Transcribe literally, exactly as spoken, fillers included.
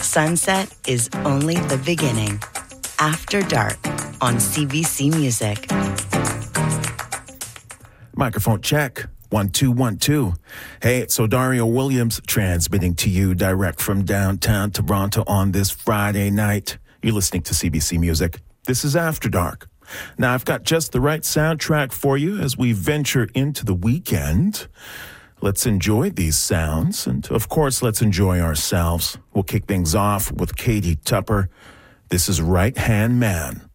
Sunset is only the beginning. After Dark on C B C Music. Microphone check. One, two, one, two. Hey, it's Odario Williams transmitting to you direct from downtown Toronto on this Friday night. You're listening to C B C Music. This is After Dark. Now, I've got just the right soundtrack for you as we venture into the weekend. Let's enjoy these sounds, and of course, let's enjoy ourselves. We'll kick things off with Katie Tupper. This is Right Hand Man.